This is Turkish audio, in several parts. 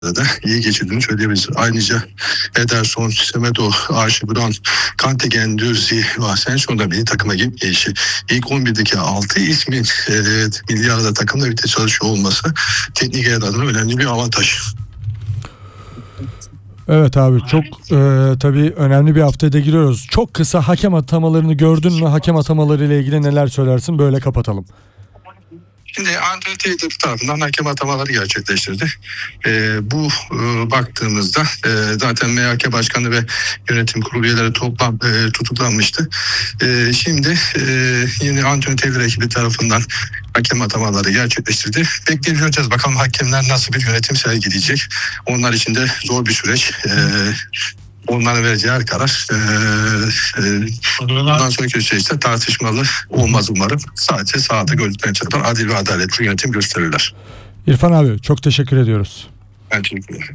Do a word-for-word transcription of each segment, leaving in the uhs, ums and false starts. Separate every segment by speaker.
Speaker 1: da iyi geçirdiğini söyleyebiliriz. Ayrıca Ederson, Semedo, Archibald, Kante, Guendouzi ve Asensio da milli takıma gelişi. İlk on birdeki altı ismin evet, milli arada takımla birlikte çalışıyor olması teknik heyet adına önemli bir avantaj.
Speaker 2: Evet abi, çok e, tabii önemli bir haftaya da giriyoruz. Çok kısa hakem atamalarını gördün mü? Hakem atamaları ile ilgili neler söylersin? Böyle kapatalım.
Speaker 1: Şimdi Anthony Taylor tarafından hakem atamaları gerçekleştirdi. E, bu e, baktığımızda e, zaten M H K Başkanı ve yönetim kurulu üyeleri toplam e, tutuklanmıştı. E, şimdi e, yine Anthony Taylor ekibi tarafından hakem atamaları gerçekleştirdi. Bekleyip göreceğiz. Bakalım hakemler nasıl bir yönetim sergileyecek. Onlar için de zor bir süreç. E, Onların vereceği her karar e, e, bundan sonraki süreçte tartışmalı olmaz umarım. Sadece sahada gördükten sonra adil ve adaletli yönetim gösterirler.
Speaker 2: İrfan abi, çok teşekkür ediyoruz.
Speaker 1: Ben teşekkür ederim.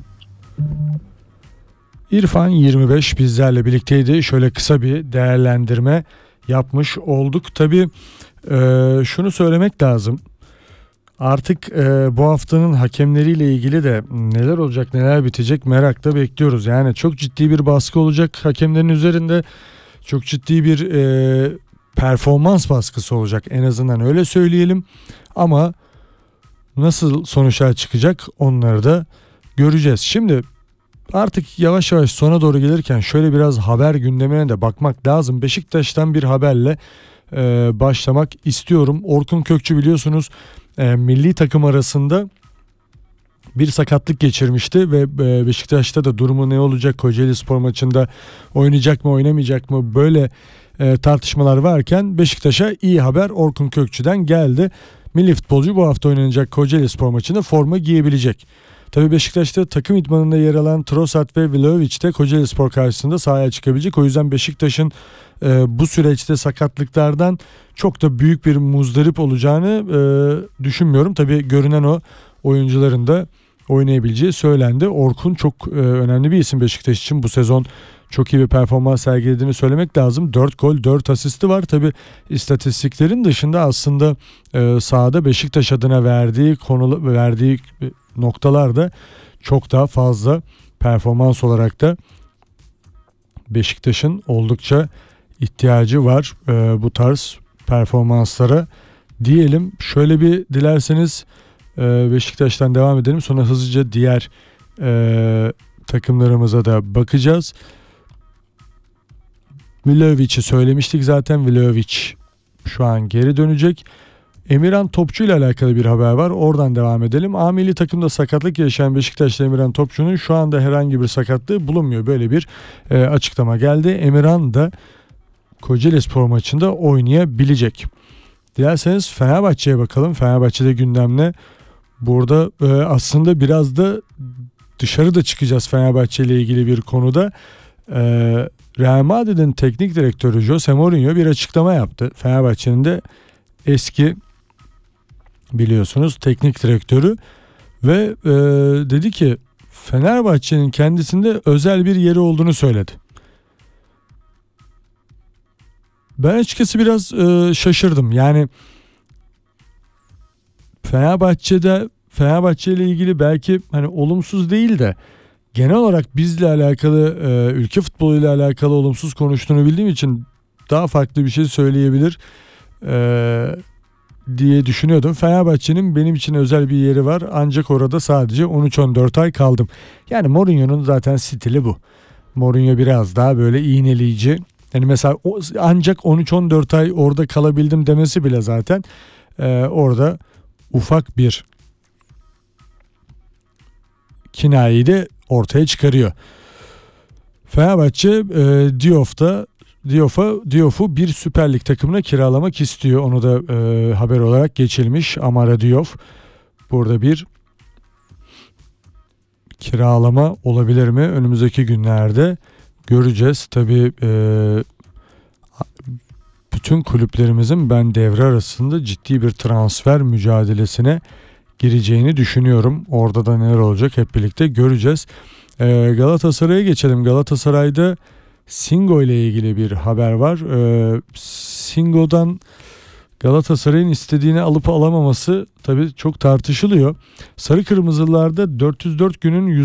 Speaker 2: İrfan yirmi beş bizlerle birlikteydi. Şöyle kısa bir değerlendirme yapmış olduk. Tabii e, şunu söylemek lazım. Artık e, bu haftanın hakemleriyle ilgili de neler olacak, neler bitecek merakla bekliyoruz. Yani çok ciddi bir baskı olacak hakemlerin üzerinde. Çok ciddi bir e, performans baskısı olacak, en azından öyle söyleyelim. Ama nasıl sonuçlar çıkacak onları da göreceğiz. Şimdi artık yavaş yavaş sona doğru gelirken şöyle biraz haber gündemine de bakmak lazım. Beşiktaş'tan bir haberle e, başlamak istiyorum. Orkun Kökçü biliyorsunuz e, milli takım arasında bir sakatlık geçirmişti ve e, Beşiktaş'ta da durumu ne olacak, Kocaelispor maçında oynayacak mı oynamayacak mı, böyle e, tartışmalar varken Beşiktaş'a iyi haber Orkun Kökçü'den geldi. Milli futbolcu bu hafta oynanacak Kocaelispor maçında forma giyebilecek. Tabii Beşiktaş'ta takım idmanında yer alan Trossard ve Vlahovic de Kocaelispor karşısında sahaya çıkabilecek. O yüzden Beşiktaş'ın e, bu süreçte sakatlıklardan çok da büyük bir muzdarip olacağını e, düşünmüyorum. Tabii görünen o, oyuncuların da oynayabileceği söylendi. Orkun çok e, önemli bir isim Beşiktaş için. Bu sezon çok iyi bir performans sergilediğini söylemek lazım. dört gol dört asisti var. Tabii istatistiklerin dışında aslında e, sahada Beşiktaş adına verdiği konu verdiği noktalarda çok daha fazla, performans olarak da Beşiktaş'ın oldukça ihtiyacı var e, bu tarz performanslara diyelim. Şöyle bir dilerseniz e, Beşiktaş'tan devam edelim, sonra hızlıca diğer e, takımlarımıza da bakacağız. Vlahovic'i söylemiştik zaten. Vlahovic şu an geri dönecek. Emirhan Topçu ile alakalı bir haber var. Oradan devam edelim. A milli takımda sakatlık yaşayan Beşiktaşlı Emirhan Topçu'nun şu anda herhangi bir sakatlığı bulunmuyor. Böyle bir e, açıklama geldi. Emirhan da Kocaelispor maçında oynayabilecek. Dilerseniz Fenerbahçe'ye bakalım. Fenerbahçe'de gündem ne? Burada e, aslında biraz da dışarıda çıkacağız Fenerbahçe ile ilgili bir konuda. E, Real Madrid'in teknik direktörü Jose Mourinho bir açıklama yaptı. Fenerbahçe'nin de eski, biliyorsunuz, teknik direktörü ve e, dedi ki Fenerbahçe'nin kendisinde özel bir yeri olduğunu söyledi. Ben açıkçası biraz e, şaşırdım. Yani Fenerbahçe'de Fenerbahçe ile ilgili belki hani olumsuz değil de genel olarak bizle alakalı, e, ülke futboluyla alakalı olumsuz konuştuğunu bildiğim için daha farklı bir şey söyleyebilir e, diye düşünüyordum. Fenerbahçe'nin benim için özel bir yeri var, ancak orada sadece on üç on dört ay kaldım. Yani Mourinho'nun zaten stili bu. Mourinho biraz daha böyle iğneleyici. Yani mesela ancak on üç on dört ay orada kalabildim demesi bile zaten e, orada ufak bir kinayeyi de ortaya çıkarıyor. Fenerbahçe e, Diouf'ta Diouf'a Diouf'u bir Süper Lig takımına kiralamak istiyor. Onu da e, haber olarak geçilmiş. Amara Diouf. Burada bir kiralama olabilir mi? Önümüzdeki günlerde göreceğiz. Tabii e, bütün kulüplerimizin ben devre arasında ciddi bir transfer mücadelesine gireceğini düşünüyorum. Orada da neler olacak hep birlikte göreceğiz. E, Galatasaray'a geçelim. Galatasaray'da Singo ile ilgili bir haber var. E, Singo'dan Galatasaray'ın istediğini alıp alamaması tabii çok tartışılıyor. Sarı Kırmızılarda dört yüz dört günün